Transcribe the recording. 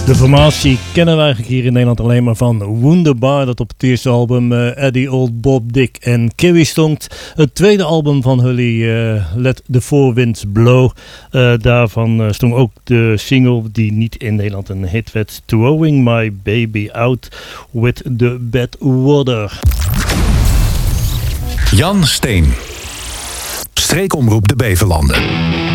De formatie kennen we eigenlijk hier in Nederland alleen maar van Wunderbar, dat op het eerste album Eddie Old Bob Dick en Kerry stond. Het tweede album van Hully, Let the Four Winds Blow. Daarvan stond ook de single die niet in Nederland een hit werd, Throwing My Baby Out with the Bad Water. Jan Steen, streekomroep de Beverlanden.